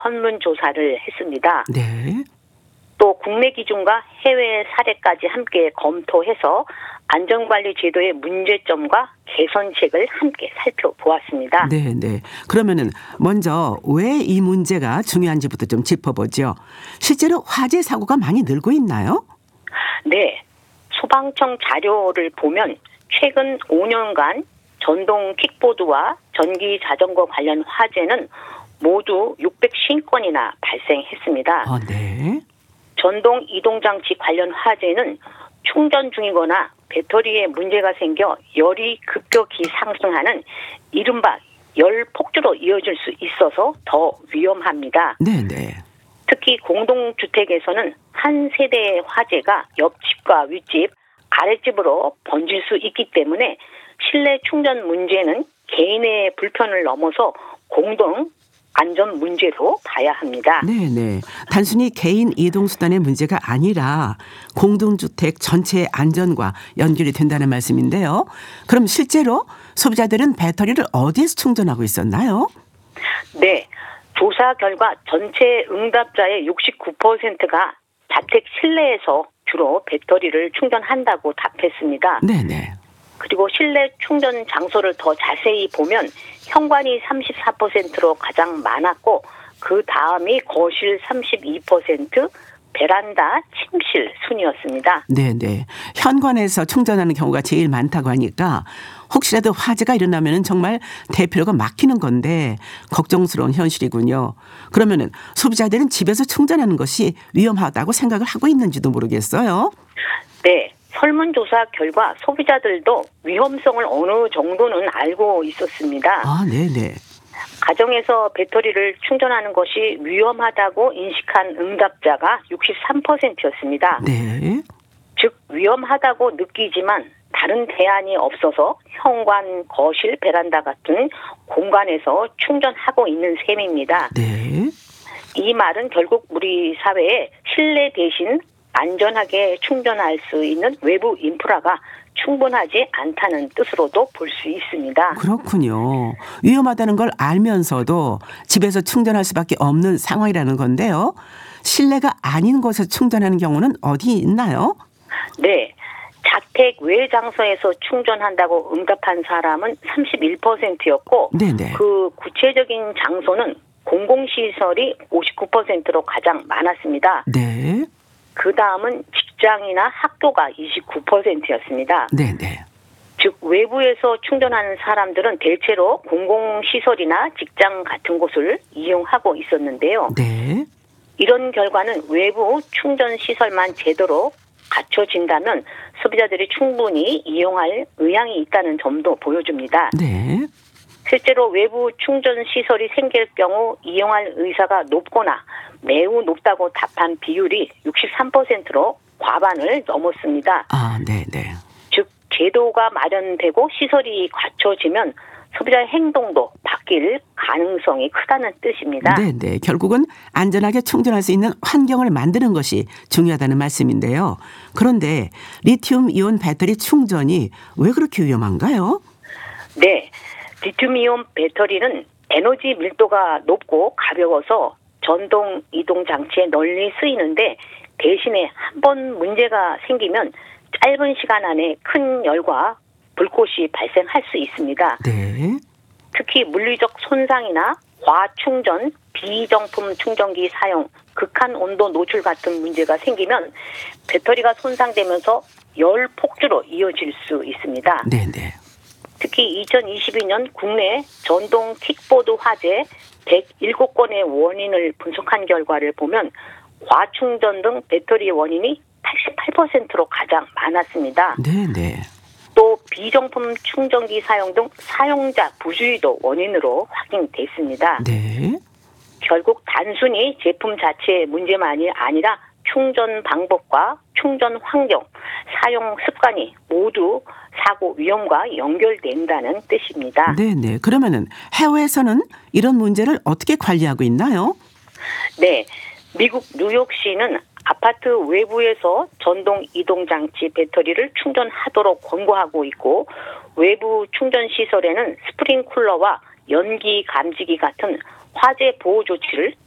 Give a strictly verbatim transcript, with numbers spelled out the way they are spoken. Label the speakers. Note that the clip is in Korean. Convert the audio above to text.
Speaker 1: 설문조사를 했습니다.
Speaker 2: 네.
Speaker 1: 또 국내 기준과 해외 사례까지 함께 검토해서 안전관리 제도의 문제점과 개선책을 함께 살펴보았습니다.
Speaker 2: 네, 네. 그러면은 먼저 왜 이 문제가 중요한지부터 좀 짚어보죠. 실제로 화재 사고가 많이 늘고 있나요?
Speaker 1: 네. 소방청 자료를 보면 최근 오 년간 전동 킥보드와 전기 자전거 관련 화재는 모두 육백오십 건이나 발생했습니다.
Speaker 2: 아, 네.
Speaker 1: 전동 이동장치 관련 화재는 충전 중이거나 배터리에 문제가 생겨 열이 급격히 상승하는 이른바 열 폭주로 이어질 수 있어서 더 위험합니다.
Speaker 2: 네, 네.
Speaker 1: 특히 공동주택에서는 한 세대의 화재가 옆집과 윗집, 아랫집으로 번질 수 있기 때문에 실내 충전 문제는 개인의 불편을 넘어서 공동 안전 문제로 봐야 합니다.
Speaker 2: 네네. 단순히 개인 이동수단의 문제가 아니라 공동주택 전체의 안전과 연결이 된다는 말씀인데요. 그럼 실제로 소비자들은 배터리를 어디에서 충전하고 있었나요?
Speaker 1: 네. 조사 결과 전체 응답자의 육십구 퍼센트가 자택 실내에서 주로 배터리를 충전한다고 답했습니다.
Speaker 2: 네네.
Speaker 1: 그리고 실내 충전 장소를 더 자세히 보면 현관이 삼십사 퍼센트로 가장 많았고 그 다음이 거실 삼십이 퍼센트, 베란다, 침실 순이었습니다.
Speaker 2: 네네. 현관에서 충전하는 경우가 제일 많다고 하니까 혹시라도 화재가 일어나면 정말 대피로가 막히는 건데 걱정스러운 현실이군요. 그러면은 소비자들은 집에서 충전하는 것이 위험하다고 생각을 하고 있는지도 모르겠어요.
Speaker 1: 네. 설문조사 결과 소비자들도 위험성을 어느 정도는 알고 있었습니다.
Speaker 2: 아, 네네.
Speaker 1: 가정에서 배터리를 충전하는 것이 위험하다고 인식한 응답자가 육십삼 퍼센트였습니다.
Speaker 2: 네.
Speaker 1: 즉 위험하다고 느끼지만 다른 대안이 없어서 현관, 거실, 베란다 같은 공간에서 충전하고 있는 셈입니다.
Speaker 2: 네.
Speaker 1: 이 말은 결국 우리 사회에 실내 대신 안전하게 충전할 수 있는 외부 인프라가 충분하지 않다는 뜻으로도 볼 수 있습니다.
Speaker 2: 그렇군요. 위험하다는 걸 알면서도 집에서 충전할 수밖에 없는 상황이라는 건데요. 실내가 아닌 곳에서 충전하는 경우는 어디 있나요?
Speaker 1: 네. 자택 외 장소에서 충전한다고 응답한 사람은 삼십일 퍼센트였고
Speaker 2: 네네.
Speaker 1: 그 구체적인 장소는 공공시설이 오십구 퍼센트로 가장 많았습니다.
Speaker 2: 네.
Speaker 1: 그 다음은 직장이나 학교가 이십구 퍼센트였습니다.
Speaker 2: 네네.
Speaker 1: 즉 외부에서 충전하는 사람들은 대체로 공공시설이나 직장 같은 곳을 이용하고 있었는데요.
Speaker 2: 네.
Speaker 1: 이런 결과는 외부 충전시설만 제대로 갖춰진다면 소비자들이 충분히 이용할 의향이 있다는 점도 보여줍니다.
Speaker 2: 네.
Speaker 1: 실제로 외부 충전 시설이 생길 경우 이용할 의사가 높거나 매우 높다고 답한 비율이 육십삼 퍼센트로 과반을 넘었습니다.
Speaker 2: 아, 네네.
Speaker 1: 즉 제도가 마련되고 시설이 갖춰지면 소비자의 행동도 바뀔 가능성이 크다는 뜻입니다.
Speaker 2: 네네. 결국은 안전하게 충전할 수 있는 환경을 만드는 것이 중요하다는 말씀인데요. 그런데 리튬이온 배터리 충전이 왜 그렇게 위험한가요?
Speaker 1: 네. 리튬이온 배터리는 에너지 밀도가 높고 가벼워서 전동 이동 장치에 널리 쓰이는데 대신에 한 번 문제가 생기면 짧은 시간 안에 큰 열과 불꽃이 발생할 수 있습니다.
Speaker 2: 네.
Speaker 1: 특히 물리적 손상이나 과충전, 비정품 충전기 사용, 극한 온도 노출 같은 문제가 생기면 배터리가 손상되면서 열 폭주로 이어질 수 있습니다.
Speaker 2: 네네.
Speaker 1: 특히 이천이십이 년 국내 전동 킥보드 화재 백칠 건의 원인을 분석한 결과를 보면 과충전 등 배터리 원인이 팔십팔 퍼센트로 가장 많았습니다.
Speaker 2: 네네.
Speaker 1: 또 비정품 충전기 사용 등 사용자 부주의도 원인으로 확인됐습니다.
Speaker 2: 네.
Speaker 1: 결국 단순히 제품 자체의 문제만이 아니라 충전 방법과 충전 환경, 사용 습관이 모두 사고 위험과 연결된다는 뜻입니다.
Speaker 2: 네네. 그러면은 해외에서는 이런 문제를 어떻게 관리하고 있나요?
Speaker 1: 네. 미국 뉴욕시는 아파트 외부에서 전동 이동장치 배터리를 충전하도록 권고하고 있고 외부 충전 시설에는 스프링쿨러와 연기 감지기 같은 화재 보호 조치를